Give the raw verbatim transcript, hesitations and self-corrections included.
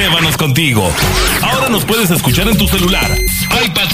llévanos contigo. Ahora nos puedes escuchar en tu celular, iPad